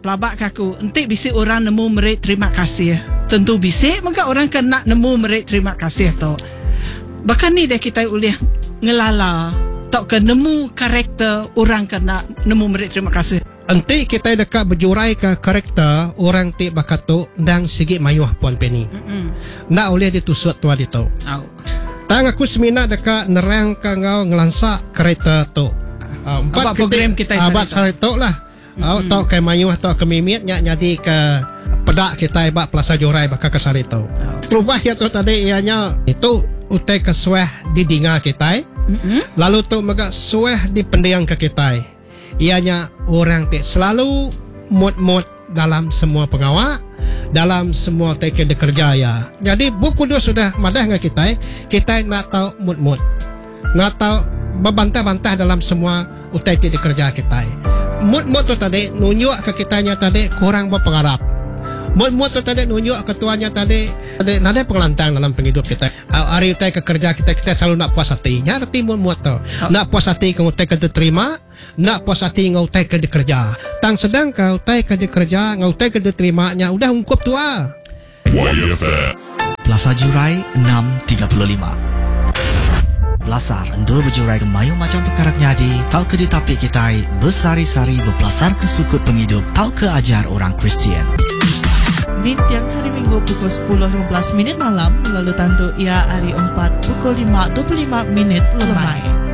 pelabak kaku, entik bisik orang nemu merit terima kasih. Tentu bisik, maka orang kena nemu merit terima kasih tu. Bahkan ni dah kita boleh ngelala, tak ke nemu karakter orang kena nemu merit terima kasih. Nanti kita dekat berjurai ke karakter orang tik bakatuk dan sikit mayuh Puan Penny. Nak boleh ditusuk tua itu. Tang aku seminat dekat nerang ke ngau ngelansak karakter tu. Empat program kita abad sari tu lah. Tok ke mayuh tok ke mimit jadi ke pedak kita ibak pelasa jurai bakal ke sari tu. Terubah ya tu tadi ianya itu utai ke suah di dinga kita. Lalu tu maka suah di pendiang ke kita. Ianya orang tak selalu mut-mut dalam semua pengawal, dalam semua teken kerja ya. Jadi buku dia sudah madah dengan kita nak tahu mut-mut, nak tahu berbantah-bantah dalam semua utai di kerja kita. Mut-mut tu tadi nunjuk ke kitanya tadi kurang berpengarap. Mut-mut tu tadi nunjuk ketuanya tadi ada pengelantang dalam penghidup kita. Hari utai ke kerja kita selalu nak puas hati. Nyarti mut-mut tu. Nak puas hati kau utai ke diterima, nak puas hati kau utai ke dikerja. Tang sedang kau utai ke dikerja, kau utai ke diterimanya udah ungkup tua. Plaza Jurai 635. Pelasar endor berjurai ke mayu macam perkara nyadi, tau ke ditapik kita bersari-sari berpelasar ke sukut penghidup, tau ke ajar orang Kristian. Di tiang hari Minggu pukul 10.15 malam, lalu tandu ia hari 4 pukul 5.25 lemai.